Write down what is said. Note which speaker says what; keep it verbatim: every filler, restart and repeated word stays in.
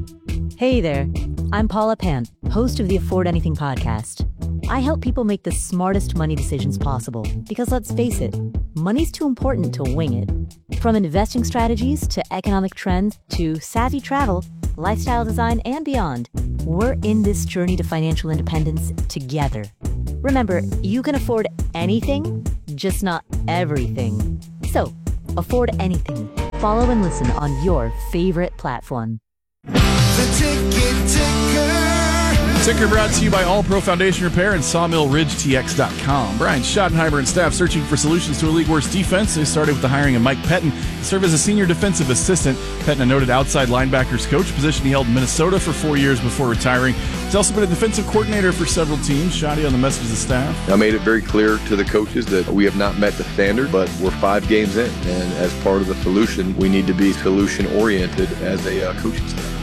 Speaker 1: Hey there, I'm Paula Pant, host of the Afford Anything podcast. I help people make the smartest money decisions possible because, let's face it, money's too important to wing it. From investing strategies to economic trends to savvy travel, lifestyle design, and beyond, we're in this journey to financial independence together. Remember, you can afford anything, just not everything. So, afford anything. Follow and listen on your favorite platform.
Speaker 2: The Ticket Ticker.
Speaker 3: Ticker brought to you by All Pro Foundation Repair and Sawmill Ridge T X dot com. Brian Schottenheimer and staff searching for solutions to a league worst defense. They started with the hiring of Mike Pettine to serve as a senior defensive assistant. Pettine, a noted outside linebackers coach, a position he held in Minnesota for four years before retiring. He's also been a defensive coordinator for several teams. Shotty on the message of the staff.
Speaker 4: I made it very clear to the coaches that we have not met the standard, but we're five games in. And as part of the solution, we need to be solution-oriented as a uh, coaching staff.